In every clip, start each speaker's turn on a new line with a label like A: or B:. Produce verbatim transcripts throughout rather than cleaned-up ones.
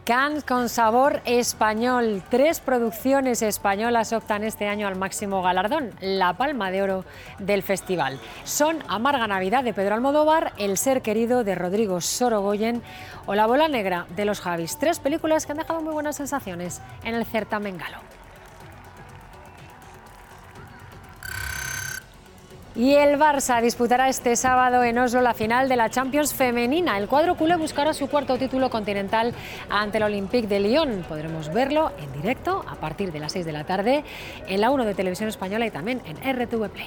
A: Cannes con sabor español. Tres producciones españolas optan este año al máximo galardón, la Palma de Oro del festival. Son Amarga Navidad de Pedro Almodóvar, El ser querido de Rodrigo Sorogoyen o La bola negra de los Javis. Tres películas que han dejado muy buenas sensaciones en el certamen galo. Y el Barça disputará este sábado en Oslo la final de la Champions femenina. El cuadro culé buscará su cuarto título continental ante el Olympique de Lyon. Podremos verlo en directo a partir de las seis de la tarde en la uno de Televisión Española y también en R T V Play.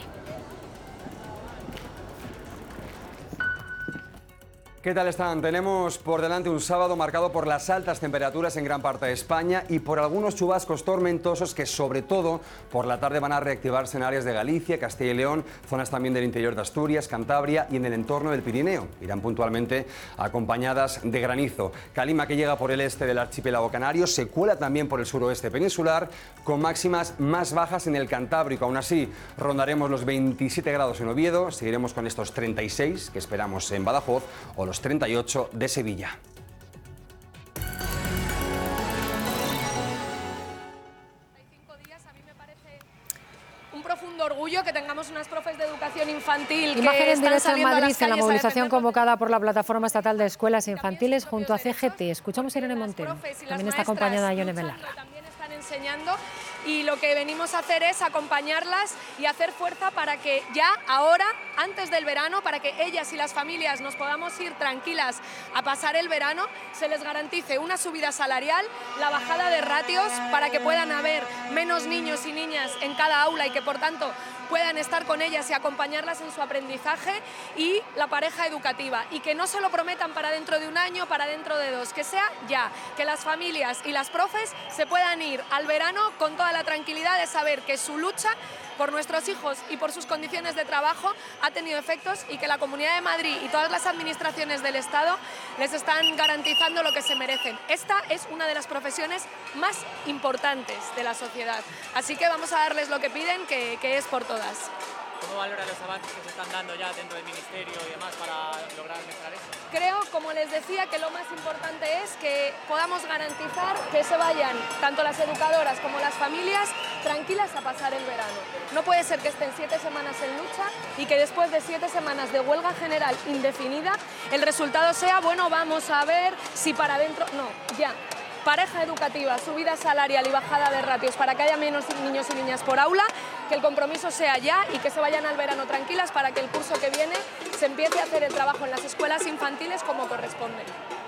B: ¿Qué tal están? Tenemos por delante un sábado marcado por las altas temperaturas en gran parte de España y por algunos chubascos tormentosos que sobre todo por la tarde van a reactivarse en áreas de Galicia, Castilla y León, zonas también del interior de Asturias, Cantabria y en el entorno del Pirineo. Irán puntualmente acompañadas de granizo. Calima, que llega por el este del archipiélago canario, se cuela también por el suroeste peninsular con máximas más bajas en el Cantábrico. Aún así, rondaremos los veintisiete grados en Oviedo, seguiremos con estos treinta y seis que esperamos en Badajoz o los treinta y ocho de Sevilla.
C: Un profundo orgullo que tengamos unas profes de educación infantil.
A: Imagen en directo en Madrid en la movilización
C: a
A: convocada por la Plataforma Estatal de Escuelas Infantiles junto a C G T. Escuchamos a Irene Montero. También está acompañada de Ione Belarra.
C: También están enseñando y lo que venimos a hacer es acompañarlas y hacer fuerza para que ya ahora, antes del verano, para que ellas y las familias nos podamos ir tranquilas a pasar el verano, se les garantice una subida salarial, la bajada de ratios para que puedan haber menos niños y niñas en cada aula y que por tanto puedan estar con ellas y acompañarlas en su aprendizaje, y la pareja educativa, y que no se lo prometan para dentro de un año, para dentro de dos, que sea ya, que las familias y las profes se puedan ir al verano con toda la tranquilidad de saber que su lucha por nuestros hijos y por sus condiciones de trabajo ha tenido efectos y que la Comunidad de Madrid y todas las administraciones del Estado les están garantizando lo que se merecen. Esta es una de las profesiones más importantes de la sociedad, así que vamos a darles lo que piden, que, que es por todas.
D: ¿Cómo valora los avances que se están dando ya dentro del Ministerio y demás para lograr mejorar esto?
C: Creo, como les decía, que lo más importante es que podamos garantizar que se vayan tanto las educadoras como las familias tranquilas a pasar el verano. No puede ser que estén siete semanas en lucha y que después de siete semanas de huelga general indefinida el resultado sea, bueno, vamos a ver si para adentro... No, ya. Pareja educativa, subida salarial y bajada de ratios para que haya menos niños y niñas por aula, que el compromiso sea ya y que se vayan al verano tranquilas para que el curso que viene se empiece a hacer el trabajo en las escuelas infantiles como corresponde.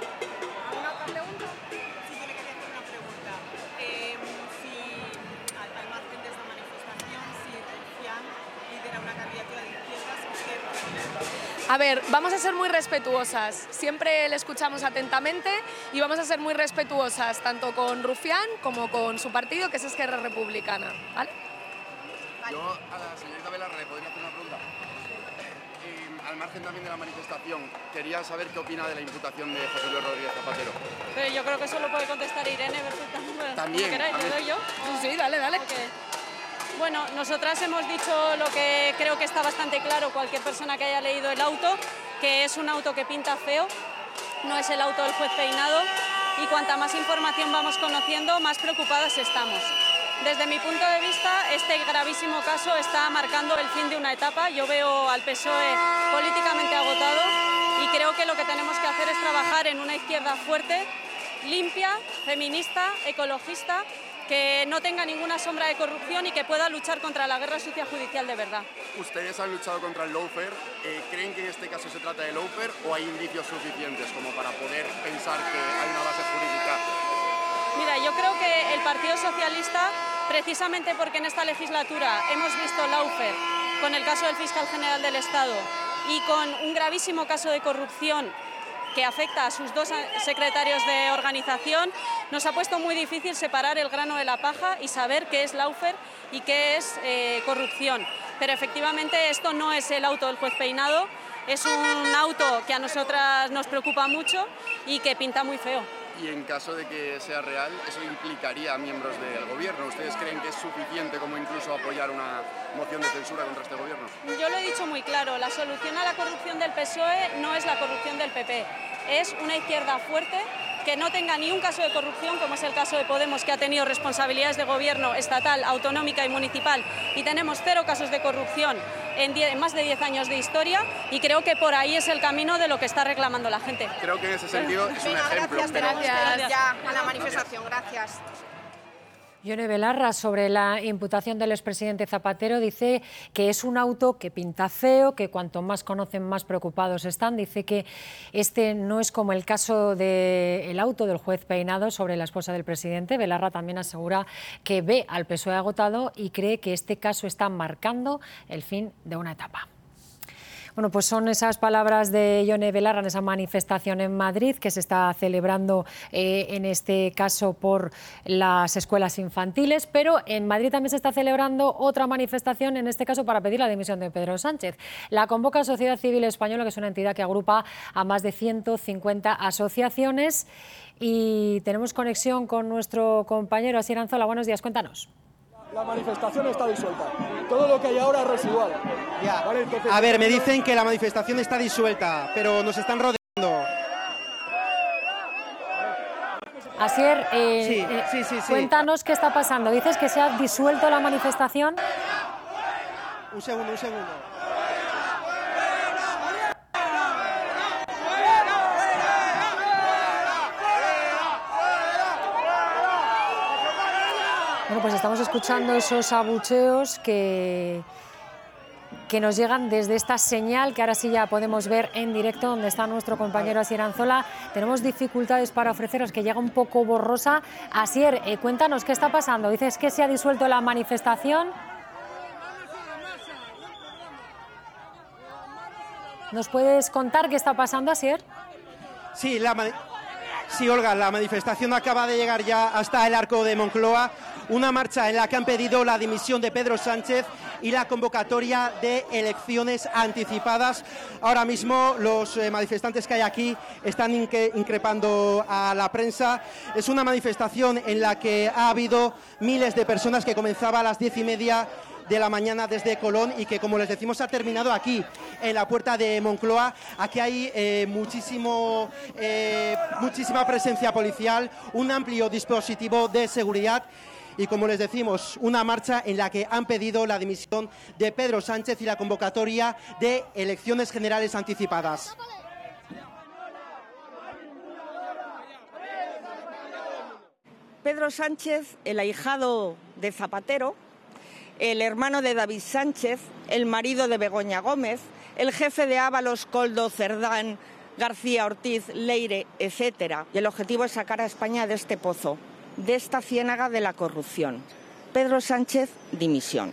E: ¿Alguna otra pregunta? Sí, yo le quería hacer una pregunta. Eh, si, al, al margen de esta manifestación, si Rufián lidera una candidatura de izquierdas, ¿qué organiza?
C: A ver, vamos a ser muy respetuosas, siempre le escuchamos atentamente y vamos a ser muy respetuosas tanto con Rufián como con su partido, que es Esquerra Republicana, ¿vale?
F: Yo a la señorita Belarra le podría hacer una pregunta. Eh, al margen también de la manifestación, quería saber qué opina de la imputación de José Luis Rodríguez Zapatero.
G: Pero yo creo que eso lo puede contestar Irene perfectamente.
F: También.
G: ¿Queréis? ¿Lo doy yo?
C: Sí, dale, dale.
G: Okay. Bueno, nosotras hemos dicho lo que creo que está bastante claro cualquier persona que haya leído el auto, que es un auto que pinta feo, no es el auto del juez Peinado, y cuanta más información vamos conociendo, más preocupadas estamos. Desde mi punto de vista, este gravísimo caso está marcando el fin de una etapa. Yo veo al P S O E políticamente agotado y creo que lo que tenemos que hacer es trabajar en una izquierda fuerte, limpia, feminista, ecologista, que no tenga ninguna sombra de corrupción y que pueda luchar contra la guerra sucia judicial de verdad.
F: Ustedes han luchado contra el lawfare. Eh, ¿Creen que en este caso se trata de lawfare o hay indicios suficientes como para poder pensar que hay una base jurídica?
G: Mira, yo creo que el Partido Socialista, precisamente porque en esta legislatura hemos visto lawfare con el caso del fiscal general del Estado y con un gravísimo caso de corrupción que afecta a sus dos secretarios de organización, nos ha puesto muy difícil separar el grano de la paja y saber qué es lawfare y qué es eh, corrupción. Pero efectivamente esto no es el auto del juez Peinado, es un auto que a nosotras nos preocupa mucho y que pinta muy feo.
F: y en caso de que sea real, eso implicaría a miembros del gobierno. ¿Ustedes creen que es suficiente como incluso apoyar una moción de censura contra este gobierno?
G: Yo lo he dicho muy claro, la solución a la corrupción del P S O E no es la corrupción del P P, es una izquierda fuerte que no tenga ni un caso de corrupción, como es el caso de Podemos, que ha tenido responsabilidades de gobierno estatal, autonómica y municipal, y tenemos cero casos de corrupción en, diez, en más de diez años de historia, y creo que por ahí es el camino de lo que está reclamando la gente.
F: Creo que en ese sentido es un ejemplo.
E: Gracias,
F: pero...
E: gracias ya a la manifestación. Gracias.
A: Ione Belarra, sobre la imputación del expresidente Zapatero, dice que es un auto que pinta feo, que cuanto más conocen más preocupados están. Dice que este no es como el caso del auto del juez Peinado sobre la esposa del presidente. Belarra también asegura que ve al P S O E agotado y cree que este caso está marcando el fin de una etapa. Bueno, pues son esas palabras de Ione Belarra en esa manifestación en Madrid que se está celebrando eh, en este caso por las escuelas infantiles, pero en Madrid también se está celebrando otra manifestación, en este caso para pedir la dimisión de Pedro Sánchez. La convoca Sociedad Civil Española, que es una entidad que agrupa a más de ciento cincuenta asociaciones, y tenemos conexión con nuestro compañero Asier Anzola. Buenos días, cuéntanos.
H: La manifestación está disuelta. Todo lo que hay ahora es residual.
I: Ya.
H: Vale, entonces,
I: a ver, me dicen que la manifestación está disuelta, pero nos están rodeando.
A: Asier, eh,
I: Sí,
A: eh,
I: sí, sí, sí.
A: cuéntanos qué está pasando. ¿Dices que se ha disuelto la manifestación?
I: Un segundo, un segundo.
A: Bueno, pues estamos escuchando esos abucheos que, que nos llegan desde esta señal que ahora sí ya podemos ver en directo, donde está nuestro compañero Asier Anzola. Tenemos dificultades para ofreceros, que llega un poco borrosa. Asier, eh, cuéntanos qué está pasando. Dices que se ha disuelto la manifestación. ¿Nos puedes contar qué está pasando, Asier?
I: Sí, la sí, Olga, la manifestación acaba de llegar ya hasta el Arco de Moncloa, una marcha en la que han pedido la dimisión de Pedro Sánchez y la convocatoria de elecciones anticipadas. Ahora mismo los eh, manifestantes que hay aquí están inque, increpando a la prensa. Es una manifestación en la que ha habido miles de personas, que comenzaba a las diez y media de la mañana desde Colón y que, como les decimos, ha terminado aquí en la puerta de Moncloa. Aquí hay eh, muchísimo, eh, muchísima presencia policial, un amplio dispositivo de seguridad y, como les decimos, una marcha en la que han pedido la dimisión de Pedro Sánchez y la convocatoria de elecciones generales anticipadas.
J: Pedro Sánchez, el ahijado de Zapatero, el hermano de David Sánchez, el marido de Begoña Gómez, el jefe de Ábalos, Koldo, Cerdán, García Ortiz, Leire, etcétera. Y el objetivo es sacar a España de este pozo, de esta ciénaga de la corrupción. Pedro Sánchez, dimisión.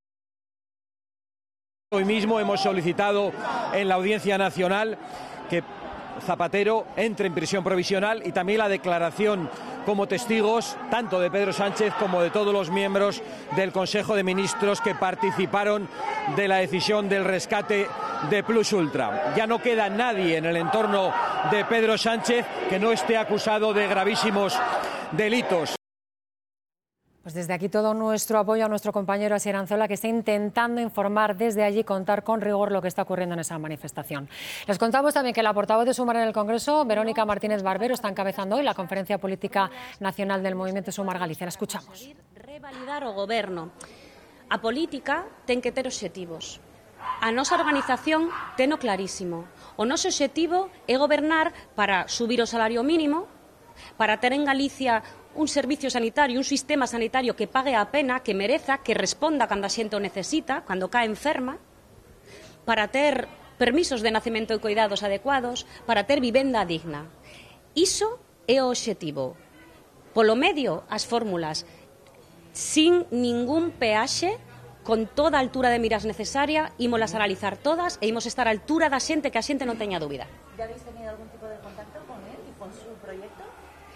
K: Hoy mismo hemos solicitado en la Audiencia Nacional que Zapatero entre en prisión provisional y también la declaración como testigos tanto de Pedro Sánchez como de todos los miembros del Consejo de Ministros que participaron de la decisión del rescate de Plus Ultra. Ya no queda nadie en el entorno de Pedro Sánchez que no esté acusado de gravísimos delitos.
A: Pues desde aquí todo nuestro apoyo a nuestro compañero Asier Anzola, que está intentando informar desde allí, contar con rigor lo que está ocurriendo en esa manifestación. Les contamos también que la portavoz de Sumar en el Congreso, Verónica Martínez Barbero, está encabezando hoy la Conferencia Política Nacional del Movimiento Sumar Galicia. La escuchamos.
L: Revalidar o goberno. A política ten que ter obxectivos. A nosa organización teno clarísimo. O noso obxectivo é gobernar para subir o salario mínimo, para ter en Galicia un servicio sanitario, un sistema sanitario que pague a pena, que mereza, que responda cando a xente o necesita, cando cae enferma, para ter permisos de nacemento e cuidados adecuados, para ter vivenda digna. Iso é o obxectivo. Polo medio, as fórmulas, sin ningún peaxe, con toda a altura de miras necesaria, ímolas analizar todas e imos estar a altura da xente, que a xente non teña dúbida.
M: ¿Ya habéis tenido algún tipo de contacto con él y con su proyecto?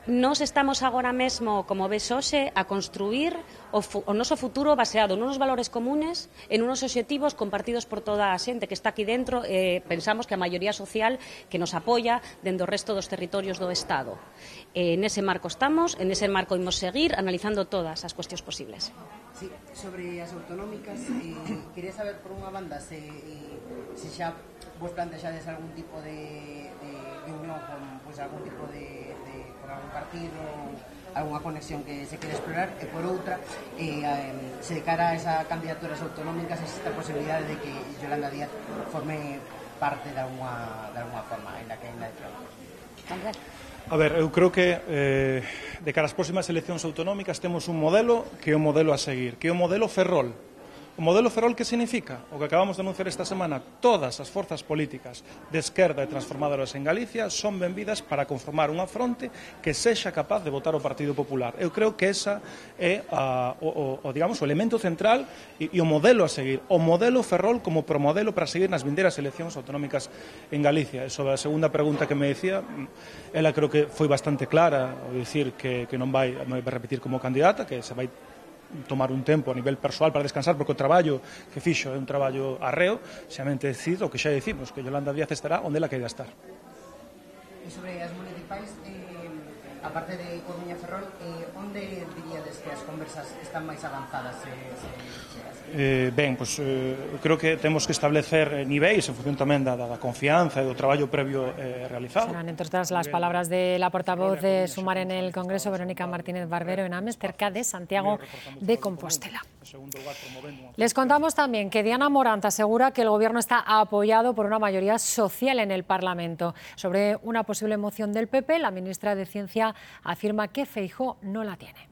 L: Nós estamos agora mesmo, como ves hoxe, a construir o, fu o noso futuro baseado nunos valores comunes e nunos obxectivos compartidos por toda a xente que está aquí dentro. Eh, pensamos que a maioría social que nos apoia dende o resto dos territorios do Estado. Eh, nese marco estamos, en ese marco imos seguir analizando todas as cuestións posibles.
M: Sí, sobre as autonómicas, eh, quería saber por unha banda se, eh, se xa vos plantexades algún tipo de, de, de unión con pues, algún tipo de, de con algún partido, algunha conexión que se quere explorar, e por outra, eh, eh, se de cara a esa candidaturas autonómicas existe a posibilidade de que Yolanda Díaz forme parte de alguna, de alguna forma en la que ainda de
N: A ver, eu creo que eh, de cara ás próximas eleccións autonómicas temos un modelo que é o modelo a seguir, que é o modelo Ferrol. O modelo Ferrol que significa? O que acabamos de anunciar esta semana, todas as forzas políticas de esquerda e transformadoras en Galicia son benvidas para conformar unha fronte que sexa capaz de votar o Partido Popular. Eu creo que esa é a, o, o, digamos, o elemento central e, e o modelo a seguir. O modelo Ferrol como promodelo para seguir nas vindeiras eleccións autonómicas en Galicia. E sobre a segunda pregunta que me decía, ela creo que foi bastante clara ao dicir que, que non vai, non vai repetir como candidata, que se vai tomar un tempo a nivel persoal para descansar, porque o traballo que fixo é un traballo arreo, xamente decido, o que xa decimos, que Yolanda Díaz estará onde ela queira estar.
M: E sobre as municipais, eh, aparte de Coruña Ferrol, eh, onde diríades que as conversas están máis avanzadas? Eh, se,
N: Eh, ben, pois, eh, creo que temos que establecer niveis en función tamén da, da confianza e do traballo previo eh, realizado.
A: Serán entre otras las palabras de la portavoz de Sumar en el Congreso, Verónica Martínez Barbero, en Ames, cerca de Santiago de Compostela. Les contamos también que Diana Morant asegura que el Gobierno está apoyado por una mayoría social en el Parlamento. Sobre una posible moción del P P, la ministra de Ciencia afirma que Feijóo no la tiene.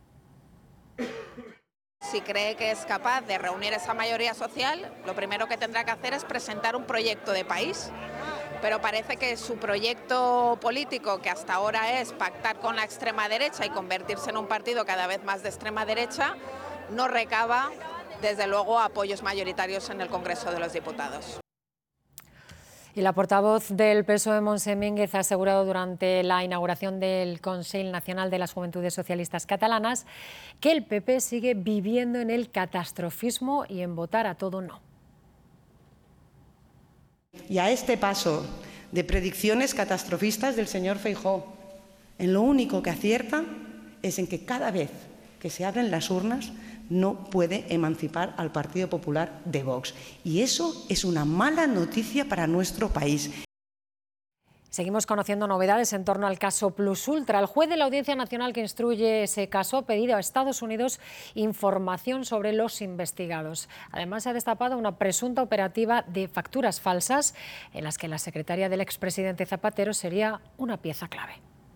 O: Si cree que es capaz de reunir esa mayoría social, lo primero que tendrá que hacer es presentar un proyecto de país. Pero parece que su proyecto político, que hasta ahora es pactar con la extrema derecha y convertirse en un partido cada vez más de extrema derecha, no recaba, desde luego, apoyos mayoritarios en el Congreso de los Diputados.
A: Y la portavoz del P S O E, Montse Mínguez, ha asegurado durante la inauguración del Consell Nacional de las Juventudes Socialistas Catalanas que el P P sigue viviendo en el catastrofismo y en votar a todo no.
P: Y a este paso de predicciones catastrofistas del señor Feijóo, en lo único que acierta es en que cada vez que se abren las urnas no puede emancipar al Partido Popular de Vox. Y eso es una mala noticia para nuestro país.
A: Seguimos conociendo novedades en torno al caso Plus Ultra. El juez de la Audiencia Nacional que instruye ese caso ha pedido a Estados Unidos información sobre los investigados. Además, se ha destapado una presunta operativa de facturas falsas en las que la secretaria del expresidente Zapatero sería una pieza clave.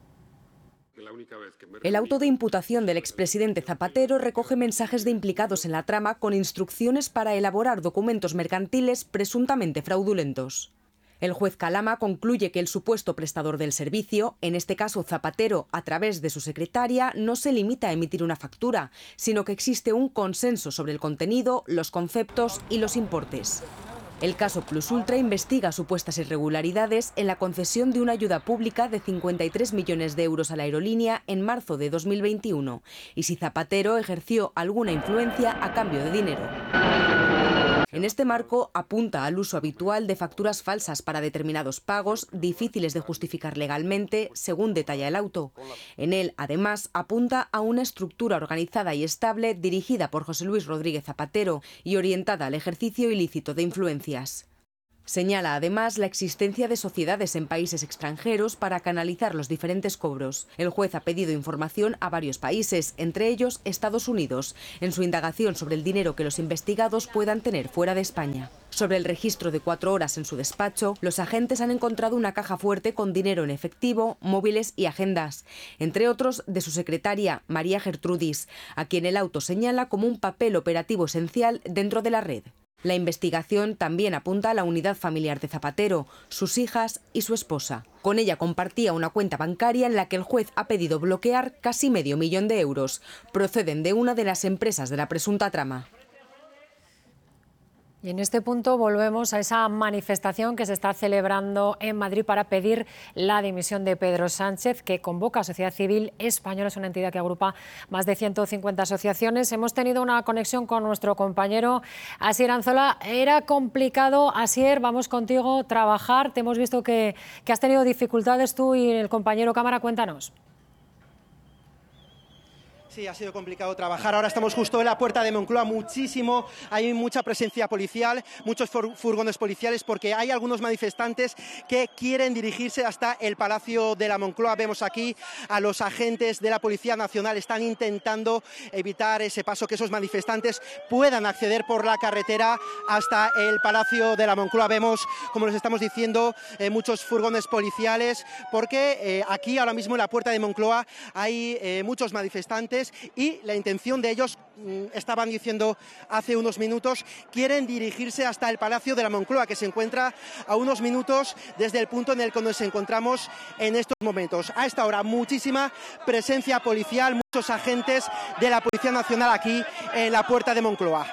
Q: El auto de imputación del expresidente Zapatero recoge mensajes de implicados en la trama con instrucciones para elaborar documentos mercantiles presuntamente fraudulentos. El juez Calama concluye que el supuesto prestador del servicio, en este caso Zapatero, a través de su secretaria, no se limita a emitir una factura, sino que existe un consenso sobre el contenido, los conceptos y los importes. El caso Plus Ultra investiga supuestas irregularidades en la concesión de una ayuda pública de cincuenta y tres millones de euros a la aerolínea en marzo de dos mil veintiuno y si Zapatero ejerció alguna influencia a cambio de dinero. En este marco apunta al uso habitual de facturas falsas para determinados pagos, difíciles de justificar legalmente, según detalla el auto. En él, además, apunta a una estructura organizada y estable dirigida por José Luis Rodríguez Zapatero y orientada al ejercicio ilícito de influencias. Señala además la existencia de sociedades en países extranjeros para canalizar los diferentes cobros. El juez ha pedido información a varios países, entre ellos Estados Unidos, en su indagación sobre el dinero que los investigados puedan tener fuera de España. Sobre el registro de cuatro horas en su despacho, los agentes han encontrado una caja fuerte con dinero en efectivo, móviles y agendas, entre otros de su secretaria, María Gertrudis, a quien el auto señala como un papel operativo esencial dentro de la red. La investigación también apunta a la unidad familiar de Zapatero, sus hijas y su esposa. Con ella compartía una cuenta bancaria en la que el juez ha pedido bloquear casi medio millón de euros. Proceden de una de las empresas de la presunta trama.
A: Y en este punto volvemos a esa manifestación que se está celebrando en Madrid para pedir la dimisión de Pedro Sánchez, que convoca a Sociedad Civil Española. Es una entidad que agrupa más de ciento cincuenta asociaciones. Hemos tenido una conexión con nuestro compañero Asier Anzola. Era complicado, Asier, vamos contigo, trabajar. Te hemos visto que, que has tenido dificultades tú y el compañero Cámara. Cuéntanos.
I: Sí, ha sido complicado trabajar. Ahora estamos justo en la puerta de Moncloa, muchísimo, hay mucha presencia policial, muchos furgones policiales, porque hay algunos manifestantes que quieren dirigirse hasta el Palacio de la Moncloa. Vemos aquí a los agentes de la Policía Nacional, están intentando evitar ese paso, que esos manifestantes puedan acceder por la carretera hasta el Palacio de la Moncloa. Vemos, como les estamos diciendo, eh, muchos furgones policiales, porque eh, aquí ahora mismo en la puerta de Moncloa hay eh, muchos manifestantes. Y la intención de ellos, estaban diciendo hace unos minutos, quieren dirigirse hasta el Palacio de la Moncloa, que se encuentra a unos minutos desde el punto en el que nos encontramos en estos momentos. A esta hora, muchísima presencia policial, muchos agentes de la Policía Nacional aquí en la puerta de Moncloa.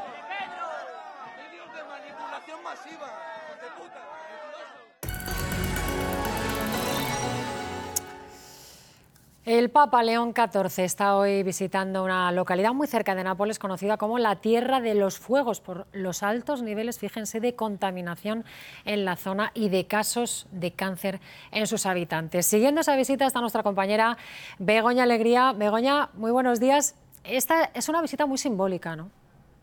A: El Papa León catorce está hoy visitando una localidad muy cerca de Nápoles conocida como la Tierra de los Fuegos por los altos niveles, fíjense, de contaminación en la zona y de casos de cáncer en sus habitantes. Siguiendo esa visita está nuestra compañera Begoña Alegría. Begoña, muy buenos días. Esta es una visita muy simbólica, ¿no?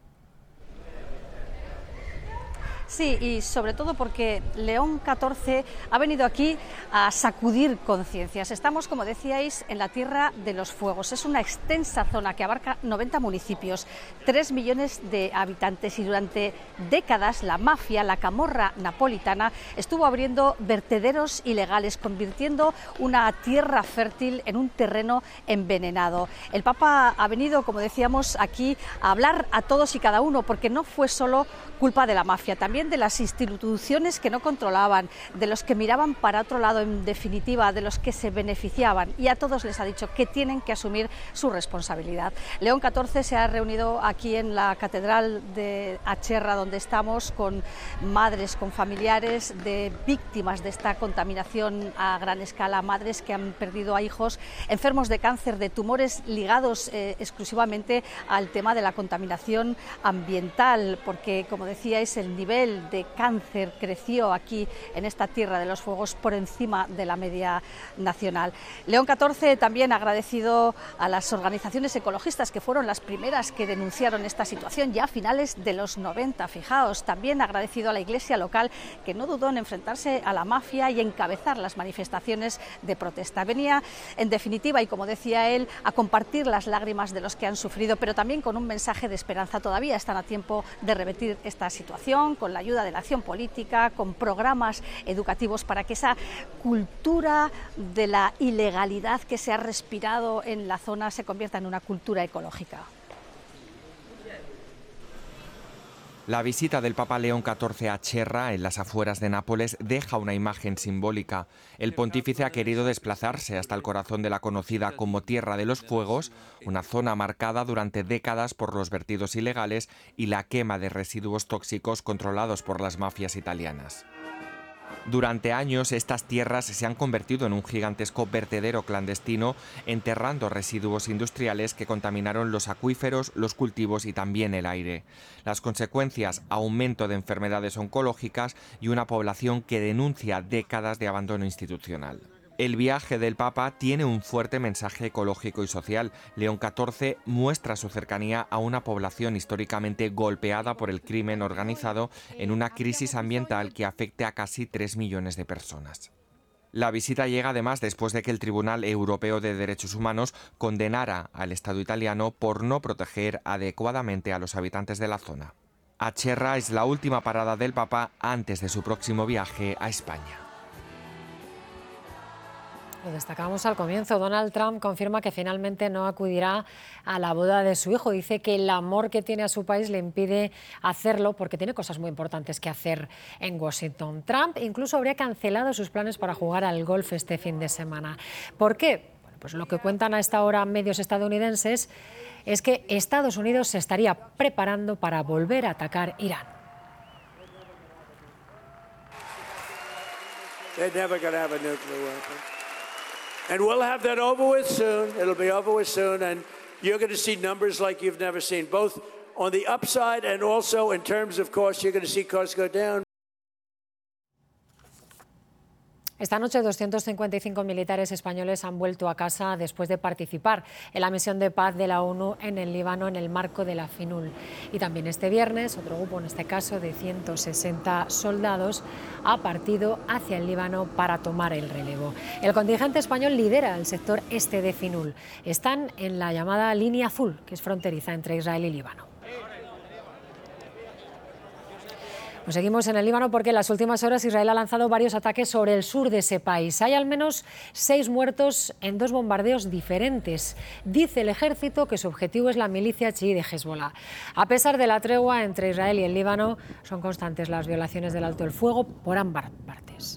R: Sí, y sobre todo porque León catorce ha venido aquí a sacudir conciencias. Estamos, como decíais, en la Tierra de los Fuegos. Es una extensa zona que abarca noventa municipios, tres millones de habitantes, y durante décadas la mafia, la camorra napolitana, estuvo abriendo vertederos ilegales, convirtiendo una tierra fértil en un terreno envenenado. El Papa ha venido, como decíamos, aquí a hablar a todos y cada uno, porque no fue solo culpa de la mafia, también de las instituciones que no controlaban, de los que miraban para otro lado, en definitiva, de los que se beneficiaban, y a todos les ha dicho que tienen que asumir su responsabilidad. León catorce se ha reunido aquí en la Catedral de Acherra, donde estamos, con madres, con familiares de víctimas de esta contaminación a gran escala, madres que han perdido a hijos, enfermos de cáncer, de tumores ligados eh, exclusivamente al tema de la contaminación ambiental, porque, como decíais, el nivel de cáncer creció aquí en esta Tierra de los Fuegos por encima de la media nacional. León catorce también ha agradecido a las organizaciones ecologistas, que fueron las primeras que denunciaron esta situación ya a finales de los noventa, fijaos. También ha agradecido a la Iglesia local, que no dudó en enfrentarse a la mafia y encabezar las manifestaciones de protesta. Venía, en definitiva, y como decía él, a compartir las lágrimas de los que han sufrido, pero también con un mensaje de esperanza. Todavía están a tiempo de revertir esta situación, con la ayuda de la acción política, con programas educativos, para que esa cultura de la ilegalidad que se ha respirado en la zona se convierta en una cultura ecológica.
S: La visita del Papa León catorce a Acherra, en las afueras de Nápoles, deja una imagen simbólica. El pontífice ha querido desplazarse hasta el corazón de la conocida como Tierra de los Fuegos, una zona marcada durante décadas por los vertidos ilegales y la quema de residuos tóxicos controlados por las mafias italianas. Durante años, estas tierras se han convertido en un gigantesco vertedero clandestino, enterrando residuos industriales que contaminaron los acuíferos, los cultivos y también el aire. Las consecuencias: aumento de enfermedades oncológicas y una población que denuncia décadas de abandono institucional. El viaje del Papa tiene un fuerte mensaje ecológico y social. León catorce muestra su cercanía a una población históricamente golpeada por el crimen organizado, en una crisis ambiental que afecta a casi tres millones de personas. La visita llega además después de que el Tribunal Europeo de Derechos Humanos condenara al Estado italiano por no proteger adecuadamente a los habitantes de la zona. Acherra es la última parada del Papa antes de su próximo viaje a España.
A: Lo destacamos al comienzo. Donald Trump confirma que finalmente no acudirá a la boda de su hijo. Dice que el amor que tiene a su país le impide hacerlo porque tiene cosas muy importantes que hacer en Washington. Trump incluso habría cancelado sus planes para jugar al golf este fin de semana. ¿Por qué? Bueno, pues lo que cuentan a esta hora medios estadounidenses es que Estados Unidos se estaría preparando para volver a atacar Irán.
T: They're never going to have a nuclear weapon. And we'll have that over with soon. It'll be over with soon, and you're going to see numbers like you've never seen, both on the upside and also in terms of costs. You're going to see costs go down.
A: Esta noche doscientos cincuenta y cinco militares españoles han vuelto a casa después de participar en la misión de paz de la ONU en el Líbano en el marco de la FINUL. Y también este viernes otro grupo, en este caso de ciento sesenta soldados, ha partido hacia el Líbano para tomar el relevo. El contingente español lidera el sector este de FINUL. Están en la llamada línea azul, que es fronteriza entre Israel y Líbano. Pues seguimos en el Líbano porque en las últimas horas Israel ha lanzado varios ataques sobre el sur de ese país. Hay al menos seis muertos en dos bombardeos diferentes. Dice el ejército que su objetivo es la milicia chií de Hezbollah. A pesar de la tregua entre Israel y el Líbano, son constantes las violaciones del alto el fuego por ambas partes.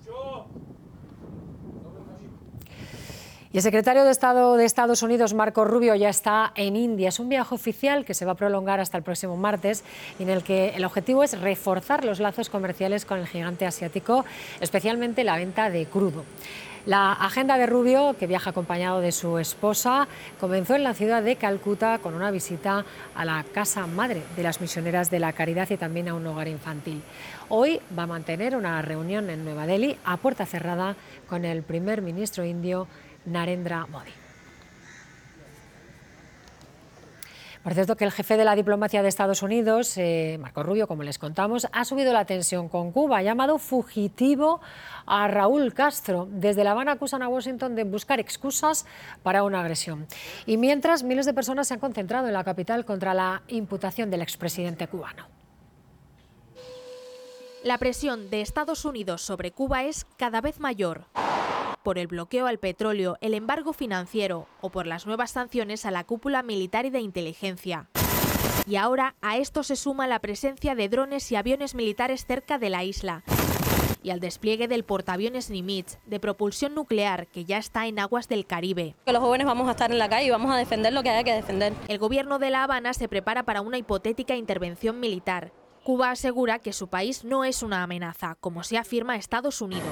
A: Y el secretario de Estado de Estados Unidos, Marco Rubio, ya está en India. Es un viaje oficial que se va a prolongar hasta el próximo martes y en el que el objetivo es reforzar los lazos comerciales con el gigante asiático, especialmente la venta de crudo. La agenda de Rubio, que viaja acompañado de su esposa, comenzó en la ciudad de Calcuta con una visita a la casa madre de las misioneras de la caridad y también a un hogar infantil. Hoy va a mantener una reunión en Nueva Delhi a puerta cerrada con el primer ministro indio Narendra Modi. Por cierto, que el jefe de la diplomacia de Estados Unidos, eh, Marco Rubio, como les contamos, ha subido la tensión con Cuba, ha llamado fugitivo a Raúl Castro. Desde La Habana acusan a Washington de buscar excusas para una agresión. Y mientras, miles de personas se han concentrado en la capital contra la imputación del expresidente cubano.
U: La presión de Estados Unidos sobre Cuba es cada vez mayor, por el bloqueo al petróleo, el embargo financiero o por las nuevas sanciones a la cúpula militar y de inteligencia. Y ahora a esto se suma la presencia de drones y aviones militares cerca de la isla y al despliegue del portaaviones Nimitz de propulsión nuclear que ya está en aguas del Caribe.
V: Los jóvenes vamos a estar en la calle y vamos a defender lo que haya que defender.
U: El gobierno de La Habana se prepara para una hipotética intervención militar. Cuba asegura que su país no es una amenaza, como se afirma Estados Unidos.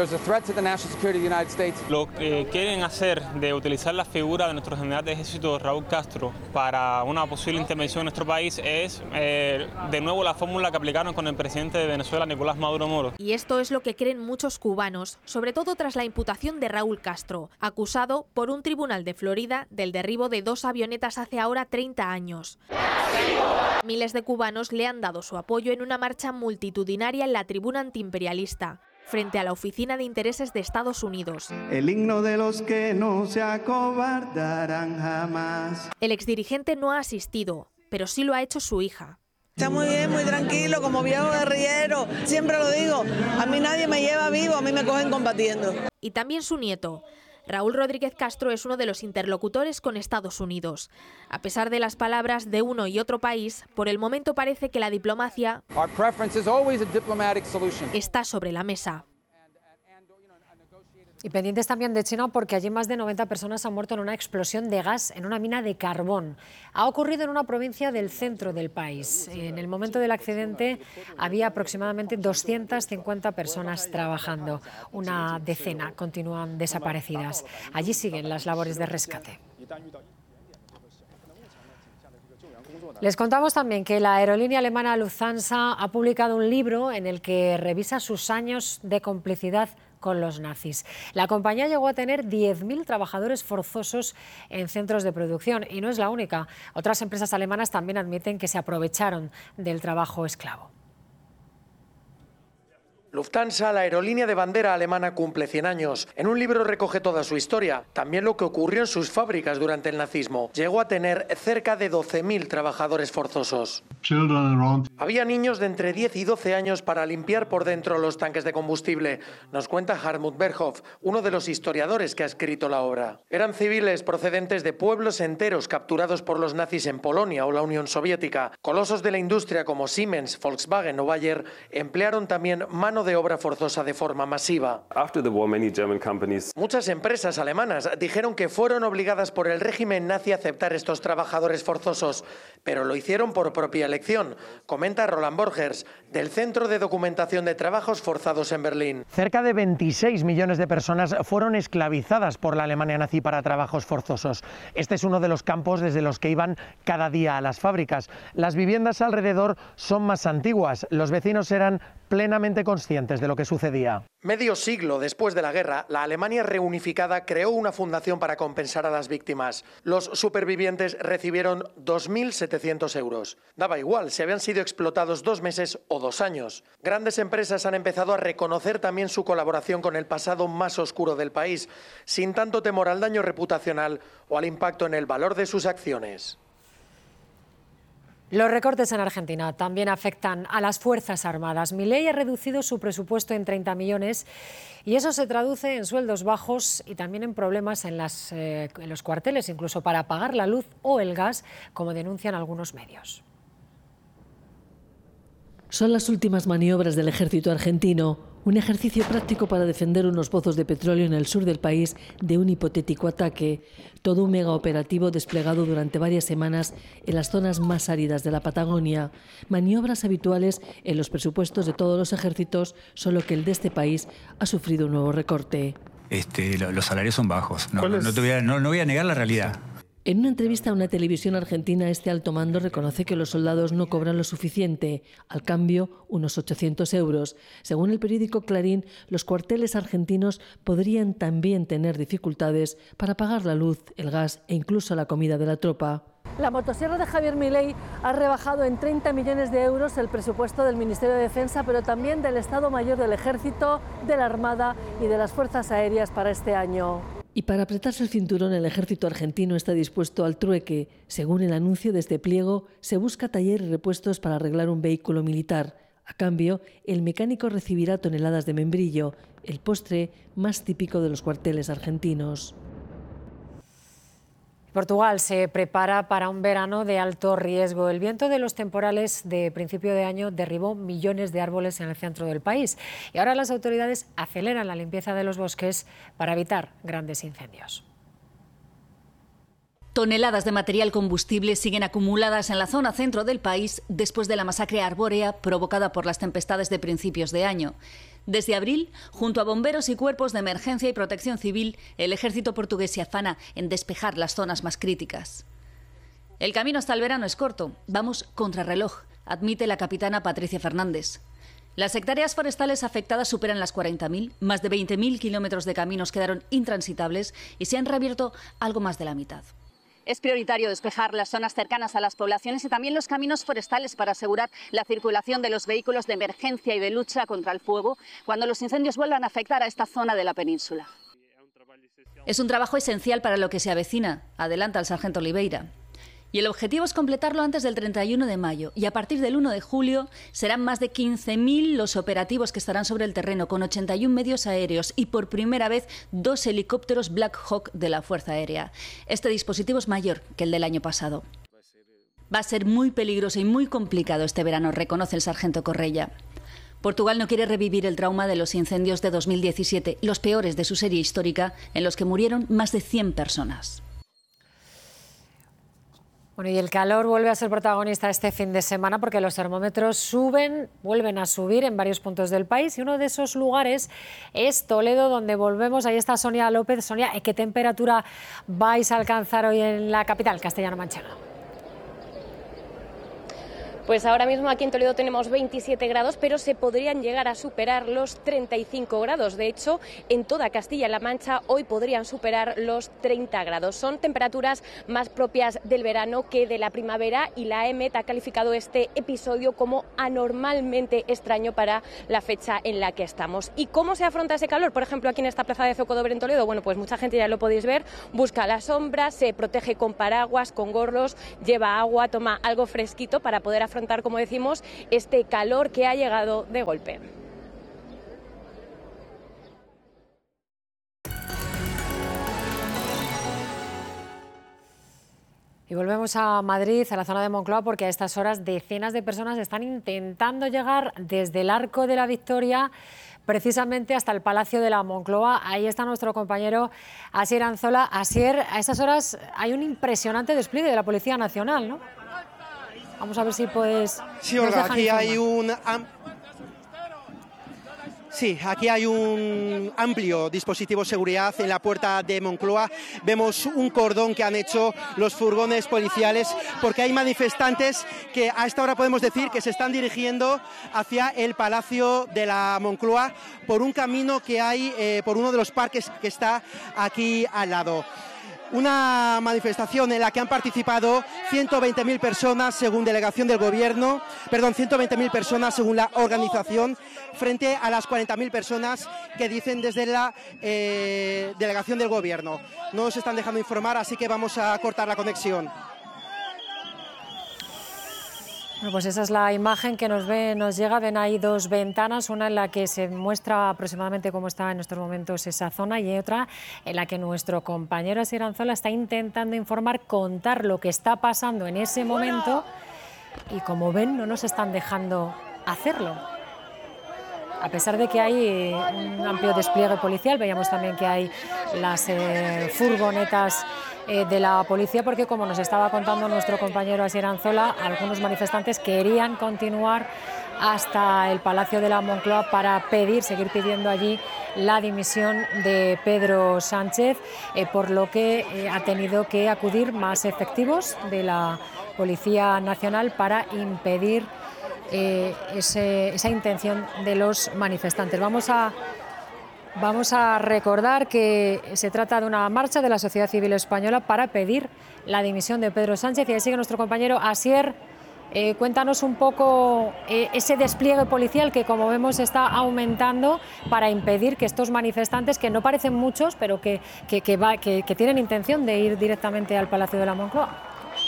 W: Lo que quieren hacer de utilizar la figura de nuestro general de ejército Raúl Castro para una posible intervención en nuestro país es eh, de nuevo la fórmula que aplicaron con el presidente de Venezuela, Nicolás Maduro Moro.
U: Y esto es lo que creen muchos cubanos, sobre todo tras la imputación de Raúl Castro, acusado por un tribunal de Florida del derribo de dos avionetas hace ahora treinta años. Miles de cubanos le han dado su apoyo en una marcha multitudinaria en la tribuna antiimperialista, frente a la Oficina de Intereses de Estados Unidos.
X: El himno de los que no se acobardarán jamás.
U: El exdirigente no ha asistido, pero sí lo ha hecho su hija.
Y: Está muy bien, muy tranquilo, como viejo guerrillero. Siempre lo digo, a mí nadie me lleva vivo, a mí me cogen combatiendo.
U: Y también su nieto. Raúl Rodríguez Castro es uno de los interlocutores con Estados Unidos. A pesar de las palabras de uno y otro país, por el momento parece que la diplomacia está sobre la mesa.
A: Y pendientes también de China porque allí más de noventa personas han muerto en una explosión de gas en una mina de carbón. Ha ocurrido en una provincia del centro del país. En el momento del accidente había aproximadamente doscientas cincuenta personas trabajando. Una decena continúan desaparecidas. Allí siguen las labores de rescate. Les contamos también que la aerolínea alemana Lufthansa ha publicado un libro en el que revisa sus años de complicidad con los nazis. La compañía llegó a tener diez mil trabajadores forzosos en centros de producción y no es la única. Otras empresas alemanas también admiten que se aprovecharon del trabajo esclavo.
Z: Lufthansa, la aerolínea de bandera alemana, cumple cien años. En un libro recoge toda su historia, también lo que ocurrió en sus fábricas durante el nazismo. Llegó a tener cerca de doce mil trabajadores forzosos. Había niños de entre diez y doce años para limpiar por dentro los tanques de combustible, nos cuenta Hartmut Berghoff, uno de los historiadores que ha escrito la obra. Eran civiles procedentes de pueblos enteros capturados por los nazis en Polonia o la Unión Soviética. Colosos de la industria como Siemens, Volkswagen o Bayer emplearon también mano mano de obra forzosa de forma masiva. Muchas empresas alemanas dijeron que fueron obligadas por el régimen nazi a aceptar estos trabajadores forzosos, pero lo hicieron por propia elección, comenta Roland Borgers, del Centro de Documentación de Trabajos Forzados en Berlín. Cerca de veintiséis millones de personas fueron esclavizadas por la Alemania nazi para trabajos forzosos. Este es uno de los campos desde los que iban cada día a las fábricas. Las viviendas alrededor son más antiguas. Los vecinos eran plenamente conscientes de lo que sucedía. Medio siglo después de la guerra, la Alemania reunificada creó una fundación para compensar a las víctimas. Los supervivientes recibieron dos mil setecientos euros. Daba igual si habían sido explotados dos meses o dos años. Grandes empresas han empezado a reconocer también su colaboración con el pasado más oscuro del país, sin tanto temor al daño reputacional o al impacto en el valor de sus acciones.
A: Los recortes en Argentina también afectan a las Fuerzas Armadas. Milei ha reducido su presupuesto en treinta millones y eso se traduce en sueldos bajos y también en problemas en, las, eh, en los cuarteles, incluso para pagar la luz o el gas, como denuncian algunos medios.
B: Son las últimas maniobras del ejército argentino, un ejercicio práctico para defender unos pozos de petróleo en el sur del país de un hipotético ataque. Todo un mega operativo desplegado durante varias semanas en las zonas más áridas de la Patagonia. Maniobras habituales en los presupuestos de todos los ejércitos, solo que el de este país ha sufrido un nuevo recorte.
C: Este, los salarios son bajos, no, no, te voy a, no, no voy a negar la realidad.
B: En una entrevista a una televisión argentina, este alto mando reconoce que los soldados no cobran lo suficiente, al cambio unos ochocientos euros. Según el periódico Clarín, los cuarteles argentinos podrían también tener dificultades para pagar la luz, el gas e incluso la comida de la tropa.
R: La motosierra de Javier Milei ha rebajado en treinta millones de euros el presupuesto del Ministerio de Defensa, pero también del Estado Mayor del Ejército, de la Armada y de las Fuerzas Aéreas para este año.
B: Y para apretarse el cinturón, el ejército argentino está dispuesto al trueque. Según el anuncio de este pliego, se busca taller y repuestos para arreglar un vehículo militar. A cambio, el mecánico recibirá toneladas de membrillo, el postre más típico de los cuarteles argentinos.
A: Portugal se prepara para un verano de alto riesgo. El viento de los temporales de principio de año derribó millones de árboles en el centro del país y ahora las autoridades aceleran la limpieza de los bosques para evitar grandes incendios.
D: Toneladas de material combustible siguen acumuladas en la zona centro del país después de la masacre arbórea provocada por las tempestades de principios de año. Desde abril, junto a bomberos y cuerpos de emergencia y protección civil, el ejército portugués se afana en despejar las zonas más críticas. El camino hasta el verano es corto. Vamos contrarreloj, admite la capitana Patricia Fernández. Las hectáreas forestales afectadas superan las cuarenta mil, más de veinte mil kilómetros de caminos quedaron intransitables y se han reabierto algo más de la mitad.
E: Es prioritario despejar las zonas cercanas a las poblaciones y también los caminos forestales para asegurar la circulación de los vehículos de emergencia y de lucha contra el fuego cuando los incendios vuelvan a afectar a esta zona de la península.
D: Es un trabajo esencial para lo que se avecina, adelanta el sargento Oliveira. Y el objetivo es completarlo antes del treinta y uno de mayo y a partir del uno de julio serán más de quince mil los operativos que estarán sobre el terreno con ochenta y uno medios aéreos y por primera vez dos helicópteros Black Hawk de la Fuerza Aérea. Este dispositivo es mayor que el del año pasado. Va a ser muy peligroso y muy complicado este verano, reconoce el sargento Correia. Portugal no quiere revivir el trauma de los incendios de dos mil diecisiete, los peores de su serie histórica, en los que murieron más de cien personas.
A: Bueno, y el calor vuelve a ser protagonista este fin de semana porque los termómetros suben, vuelven a subir en varios puntos del país y uno de esos lugares es Toledo, donde volvemos. Ahí está Sonia López. Sonia, ¿qué temperatura vais a alcanzar hoy en la capital castellano-manchega?
F: Pues ahora mismo aquí en Toledo tenemos veintisiete grados, pero se podrían llegar a superar los treinta y cinco grados. De hecho, en toda Castilla-La Mancha hoy podrían superar los treinta grados. Son temperaturas más propias del verano que de la primavera y la E M E T ha calificado este episodio como anormalmente extraño para la fecha en la que estamos. ¿Y cómo se afronta ese calor? Por ejemplo, aquí en esta plaza de Zocodobre en Toledo, bueno, pues mucha gente ya lo podéis ver, busca la sombra, se protege con paraguas, con gorros, lleva agua, toma algo fresquito para poder afrontar afrontar, como decimos, este calor que ha llegado de golpe.
A: Y volvemos a Madrid, a la zona de Moncloa, porque a estas horas decenas de personas están intentando llegar desde el Arco de la Victoria precisamente hasta el Palacio de la Moncloa. Ahí está nuestro compañero Asier Anzola. Asier, a estas horas hay un impresionante despliegue de la Policía Nacional, ¿no? Vamos a ver si pues...
I: Sí, Olga, aquí hay un... Sí, aquí hay un amplio dispositivo de seguridad en la puerta de Moncloa. Vemos un cordón que han hecho los furgones policiales porque hay manifestantes que a esta hora podemos decir que se están dirigiendo hacia el Palacio de la Moncloa por un camino que hay eh, por uno de los parques que está aquí al lado. Una manifestación en la que han participado ciento veinte mil personas según delegación del gobierno, perdón, ciento veinte mil personas según la organización, frente a las cuarenta mil personas que dicen desde la eh, delegación del gobierno. No nos están dejando informar, así que vamos a cortar la conexión.
A: Bueno, pues esa es la imagen que nos ve, nos llega. Ven ahí dos ventanas, una en la que se muestra aproximadamente cómo está en estos momentos esa zona y otra en la que nuestro compañero Asier Anzola está intentando informar, contar lo que está pasando en ese momento y como ven no nos están dejando hacerlo. A pesar de que hay un amplio despliegue policial, veíamos también que hay las eh, furgonetas eh, de la policía, porque como nos estaba contando nuestro compañero Asier Anzola, algunos manifestantes querían continuar hasta el Palacio de la Moncloa para pedir, seguir pidiendo allí la dimisión de Pedro Sánchez, eh, por lo que eh, ha tenido que acudir más efectivos de la Policía Nacional para impedir Eh, ese, esa intención de los manifestantes. Vamos a, vamos a recordar que se trata de una marcha de la sociedad civil española para pedir la dimisión de Pedro Sánchez y ahí sigue nuestro compañero Asier. Eh, cuéntanos un poco eh, ese despliegue policial que, como vemos, está aumentando para impedir que estos manifestantes, que no parecen muchos, pero que, que, que, va, que, que tienen intención de ir directamente al Palacio de la Moncloa.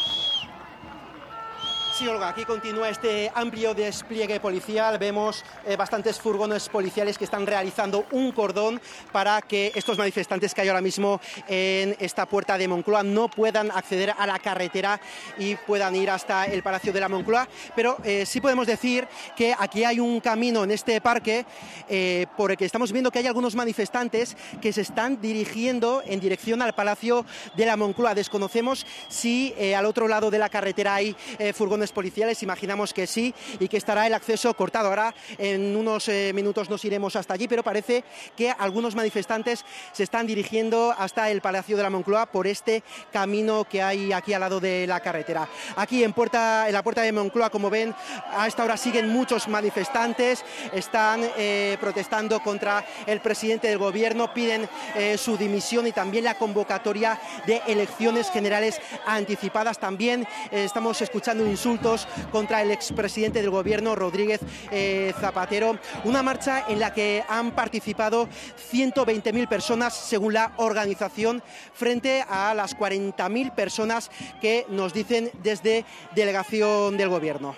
I: Sí, Olga, aquí continúa este amplio despliegue policial. Vemos eh, bastantes furgones policiales que están realizando un cordón para que estos manifestantes que hay ahora mismo en esta puerta de Moncloa no puedan acceder a la carretera y puedan ir hasta el Palacio de la Moncloa. Pero eh, sí podemos decir que aquí hay un camino en este parque eh, por el que estamos viendo que hay algunos manifestantes que se están dirigiendo en dirección al Palacio de la Moncloa. Desconocemos si eh, al otro lado de la carretera hay eh, furgones policiales, imaginamos que sí y que estará el acceso cortado. Ahora en unos eh, minutos nos iremos hasta allí, pero parece que algunos manifestantes se están dirigiendo hasta el Palacio de la Moncloa por este camino que hay aquí al lado de la carretera. Aquí en, puerta, en la puerta de Moncloa, como ven, a esta hora siguen muchos manifestantes, están eh, protestando contra el presidente del gobierno, piden eh, su dimisión y también la convocatoria de elecciones generales anticipadas. También eh, estamos escuchando insultos contra el expresidente del gobierno, Rodríguez eh, Zapatero. Una marcha en la que han participado ciento veinte mil personas según la organización, frente a las cuarenta mil personas que nos dicen desde delegación del gobierno.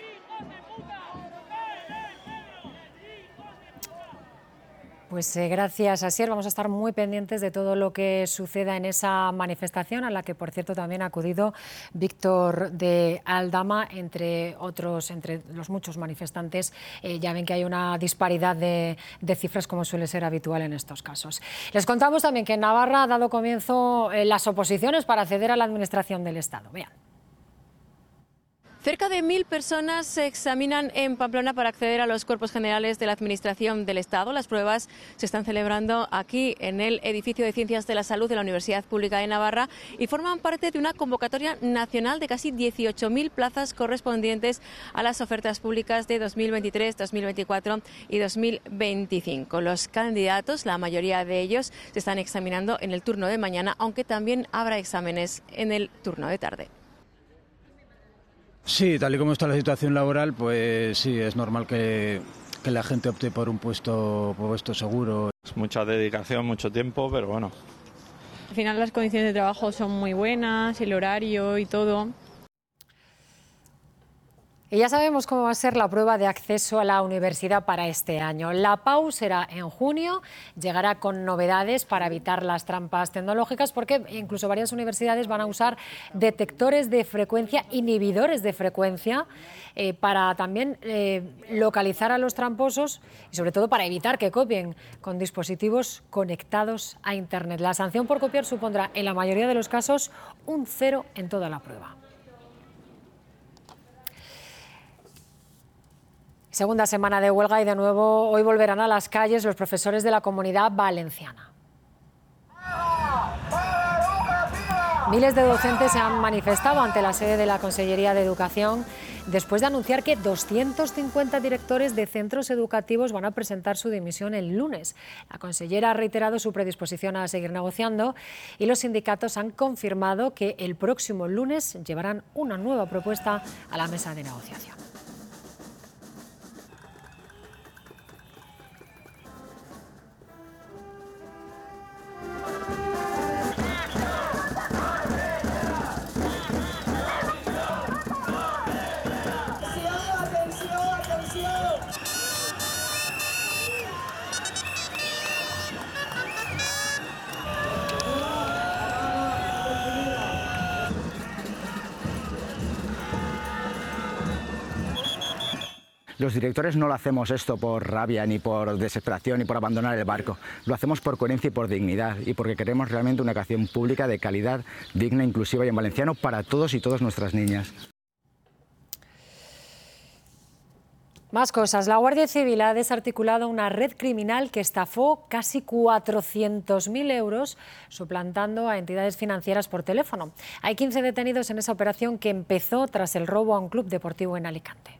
A: Pues eh, gracias, Asier. Vamos a estar muy pendientes de todo lo que suceda en esa manifestación, a la que, por cierto, también ha acudido Víctor de Aldama, entre otros, entre los muchos manifestantes. Eh, ya ven que hay una disparidad de, de cifras, como suele ser habitual en estos casos. Les contamos también que en Navarra ha dado comienzo eh, las oposiciones para acceder a la administración del Estado. Vean.
G: Cerca de mil personas se examinan en Pamplona para acceder a los cuerpos generales de la Administración del Estado. Las pruebas se están celebrando aquí en el edificio de Ciencias de la Salud de la Universidad Pública de Navarra y forman parte de una convocatoria nacional de casi dieciocho mil plazas correspondientes a las ofertas públicas de dos mil veintitrés, dos mil veinticuatro y dos mil veinticinco. Los candidatos, la mayoría de ellos, se están examinando en el turno de mañana, aunque también habrá exámenes en el turno de tarde.
H: Sí, tal y como está la situación laboral, pues sí, es normal que, que la gente opte por un puesto, por puesto seguro.
J: Es mucha dedicación, mucho tiempo, pero bueno.
G: Al final las condiciones de trabajo son muy buenas, el horario y todo.
A: Y ya sabemos cómo va a ser la prueba de acceso a la universidad para este año. La P A U será en junio, llegará con novedades para evitar las trampas tecnológicas, porque incluso varias universidades van a usar detectores de frecuencia, inhibidores de frecuencia, eh, para también eh, localizar a los tramposos y sobre todo para evitar que copien con dispositivos conectados a Internet. La sanción por copiar supondrá en la mayoría de los casos un cero en toda la prueba. Segunda semana de huelga y de nuevo hoy volverán a las calles los profesores de la Comunidad Valenciana. Miles de docentes se han manifestado ante la sede de la Consellería de Educación después de anunciar que doscientos cincuenta directores de centros educativos van a presentar su dimisión el lunes. La consellera ha reiterado su predisposición a seguir negociando y los sindicatos han confirmado que el próximo lunes llevarán una nueva propuesta a la mesa de negociación.
K: Los directores no lo hacemos esto por rabia, ni por desesperación, ni por abandonar el barco. Lo hacemos por coherencia y por dignidad, y porque queremos realmente una educación pública de calidad, digna, inclusiva y en valenciano para todos y todas nuestras niñas.
A: Más cosas. La Guardia Civil ha desarticulado una red criminal que estafó casi cuatrocientos mil euros suplantando a entidades financieras por teléfono. Hay quince detenidos en esa operación que empezó tras el robo a un club deportivo en Alicante.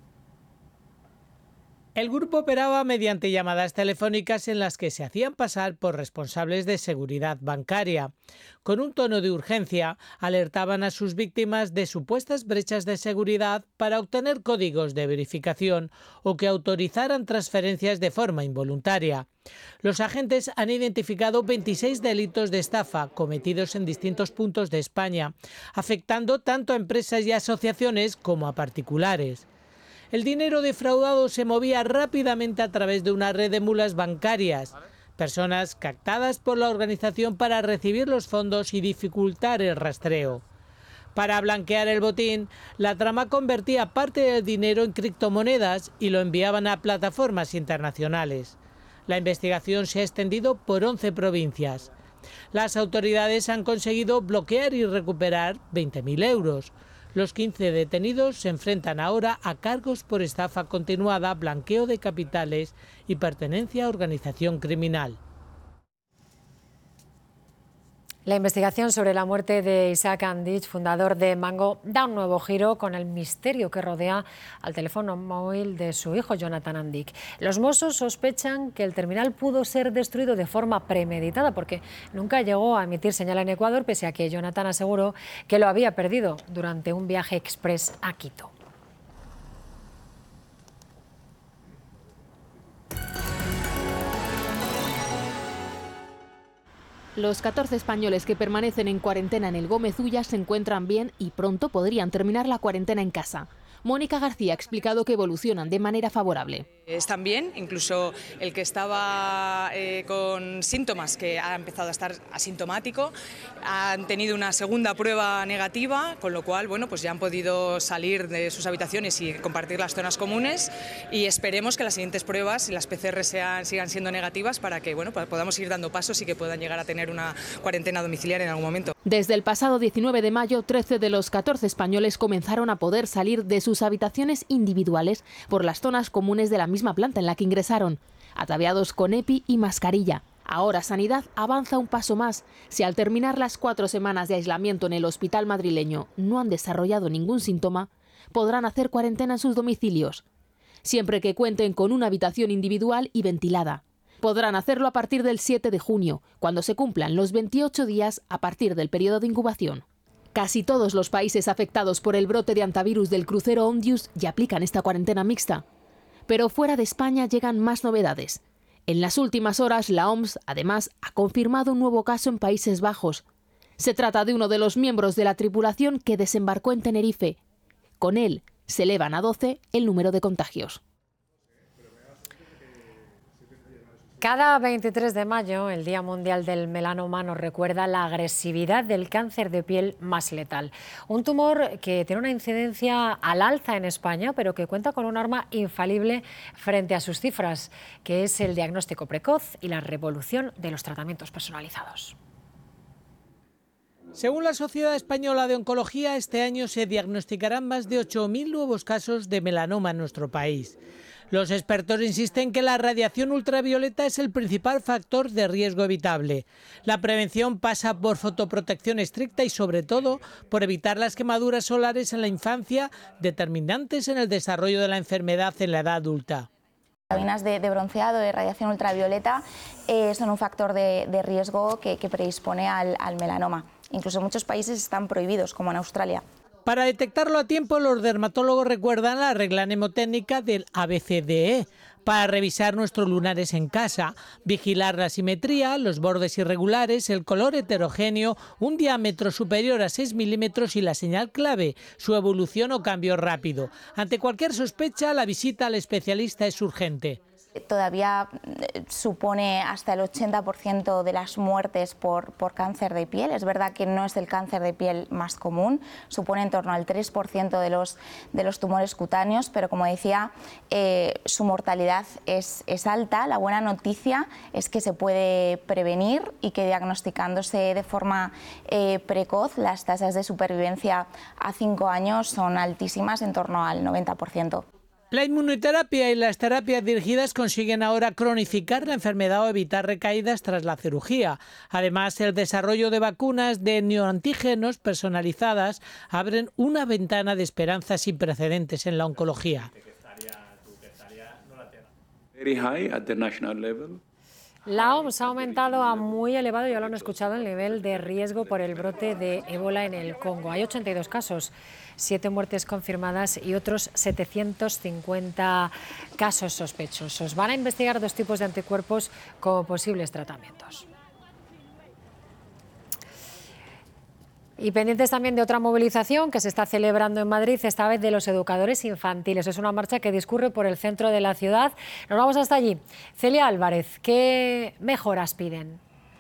L: El grupo operaba mediante llamadas telefónicas en las que se hacían pasar por responsables de seguridad bancaria. Con un tono de urgencia, alertaban a sus víctimas de supuestas brechas de seguridad para obtener códigos de verificación o que autorizaran transferencias de forma involuntaria. Los agentes han identificado veintiséis delitos de estafa cometidos en distintos puntos de España, afectando tanto a empresas y asociaciones como a particulares. El dinero defraudado se movía rápidamente a través de una red de mulas bancarias, personas captadas por la organización para recibir los fondos y dificultar el rastreo. Para blanquear el botín, la trama convertía parte del dinero en criptomonedas y lo enviaban a plataformas internacionales. La investigación se ha extendido por once provincias. Las autoridades han conseguido bloquear y recuperar veinte mil euros. Los quince detenidos se enfrentan ahora a cargos por estafa continuada, blanqueo de capitales y pertenencia a organización criminal.
A: La investigación sobre la muerte de Isaac Andich, fundador de Mango, da un nuevo giro con el misterio que rodea al teléfono móvil de su hijo Jonathan Andic. Los Mossos sospechan que el terminal pudo ser destruido de forma premeditada porque nunca llegó a emitir señal en Ecuador, pese a que Jonathan aseguró que lo había perdido durante un viaje express a Quito.
U: Los catorce españoles que permanecen en cuarentena en el Gómez Ulla se encuentran bien y pronto podrían terminar la cuarentena en casa. Mónica García ha explicado que evolucionan de manera favorable.
M: Están bien, incluso el que estaba eh, con síntomas, que ha empezado a estar asintomático, han tenido una segunda prueba negativa, con lo cual bueno, pues ya han podido salir de sus habitaciones y compartir las zonas comunes, y esperemos que las siguientes pruebas y las P C R sean, sigan siendo negativas para que bueno, podamos ir dando pasos y que puedan llegar a tener una cuarentena domiciliaria en algún momento.
U: Desde el pasado diecinueve de mayo, trece de los catorce españoles comenzaron a poder salir de sus habitaciones individuales por las zonas comunes de la misma planta en la que ingresaron, ataviados con EPI y mascarilla. Ahora Sanidad avanza un paso más. Si al terminar las cuatro semanas de aislamiento en el hospital madrileño no han desarrollado ningún síntoma, podrán hacer cuarentena en sus domicilios, siempre que cuenten con una habitación individual y ventilada. Podrán hacerlo a partir del siete de junio, cuando se cumplan los veintiocho días a partir del periodo de incubación. Casi todos los países afectados por el brote de antivirus del crucero Ondius ya aplican esta cuarentena mixta. Pero fuera de España llegan más novedades. En las últimas horas, la O M S, además, ha confirmado un nuevo caso en Países Bajos. Se trata de uno de los miembros de la tripulación que desembarcó en Tenerife. Con él se elevan a doce el número de contagios.
A: Cada veintitrés de mayo, el Día Mundial del Melanoma, nos recuerda la agresividad del cáncer de piel más letal. Un tumor que tiene una incidencia al alza en España, pero que cuenta con un arma infalible frente a sus cifras, que es el diagnóstico precoz y la revolución de los tratamientos personalizados.
L: Según la Sociedad Española de Oncología, este año se diagnosticarán más de ocho mil nuevos casos de melanoma en nuestro país. Los expertos insisten que la radiación ultravioleta es el principal factor de riesgo evitable. La prevención pasa por fotoprotección estricta y, sobre todo, por evitar las quemaduras solares en la infancia, determinantes en el desarrollo de la enfermedad en la edad adulta.
N: Vitaminas de, de bronceado, de radiación ultravioleta, eh, son un factor de, de riesgo que, que predispone al, al melanoma. Incluso en muchos países están prohibidos, como en Australia.
L: Para detectarlo a tiempo, los dermatólogos recuerdan la regla mnemotécnica del A B C D E para revisar nuestros lunares en casa, vigilar la simetría, los bordes irregulares, el color heterogéneo, un diámetro superior a seis milímetros y la señal clave, su evolución o cambio rápido. Ante cualquier sospecha, la visita al especialista es urgente.
N: Todavía supone hasta el ochenta por ciento de las muertes por, por cáncer de piel. Es verdad que no es el cáncer de piel más común, supone en torno al tres por ciento de los, de los tumores cutáneos, pero como decía, eh, su mortalidad es, es alta. La buena noticia es que se puede prevenir y que diagnosticándose de forma eh, precoz, las tasas de supervivencia a cinco años son altísimas, en torno al noventa por ciento.
L: La inmunoterapia y las terapias dirigidas consiguen ahora cronificar la enfermedad o evitar recaídas tras la cirugía. Además, el desarrollo de vacunas de neoantígenos personalizadas abren una ventana de esperanza sin precedentes en la oncología.
A: La O M S ha aumentado a muy elevado, ya lo han escuchado, el nivel de riesgo por el brote de ébola en el Congo. Hay ochenta y dos casos, siete muertes confirmadas y otros setecientos cincuenta casos sospechosos. Van a investigar dos tipos de anticuerpos como posibles tratamientos. Y pendientes también de otra movilización que se está celebrando en Madrid, esta vez de los educadores infantiles. Es una marcha que discurre por el centro de la ciudad. Nos vamos hasta allí. Celia Álvarez, ¿qué mejoras piden?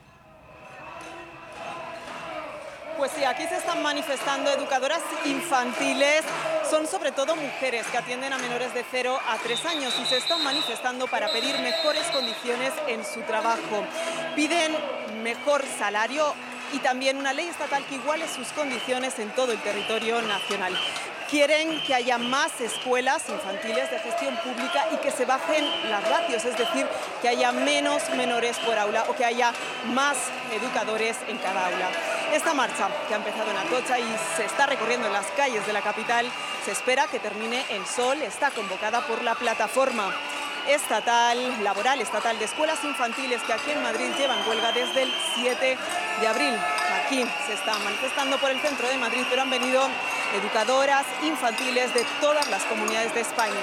O: Pues sí, aquí se están manifestando educadoras infantiles. Son sobre todo mujeres que atienden a menores de cero a tres años y se están manifestando para pedir mejores condiciones en su trabajo. Piden mejor salario y también una ley estatal que iguale sus condiciones en todo el territorio nacional. Quieren que haya más escuelas infantiles de gestión pública y que se bajen las ratios, es decir, que haya menos menores por aula o que haya más educadores en cada aula. Esta marcha, que ha empezado en Atocha y se está recorriendo en las calles de la capital, se espera que termine en Sol. Está convocada por la plataforma estatal, laboral estatal de escuelas infantiles que aquí en Madrid llevan huelga desde el siete de abril. Aquí se están manifestando por el centro de Madrid, pero han venido educadoras infantiles de todas las comunidades de España.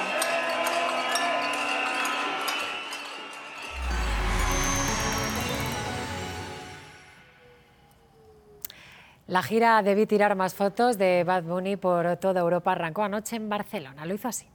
A: La gira Debí tirar más fotos de Bad Bunny por toda Europa arrancó anoche en Barcelona. Lo hizo así.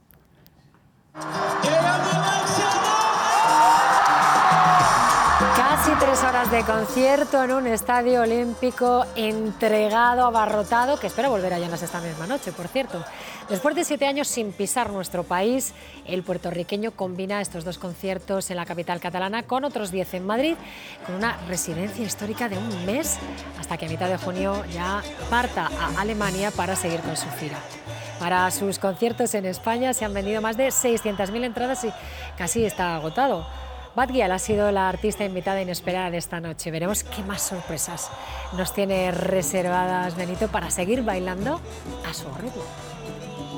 A: Casi tres horas de concierto en un estadio olímpico entregado, abarrotado, que espera volver a llenas esta misma noche, por cierto. Después de siete años sin pisar nuestro país, el puertorriqueño combina estos dos conciertos en la capital catalana con otros diez en Madrid, con una residencia histórica de un mes, hasta que a mitad de junio ya parta a Alemania para seguir con su gira. Para sus conciertos en España se han vendido más de seiscientas mil entradas y casi está agotado. Bad Gyal ha sido la artista invitada inesperada de esta noche. Veremos qué más sorpresas nos tiene reservadas Benito para seguir bailando a su ritmo.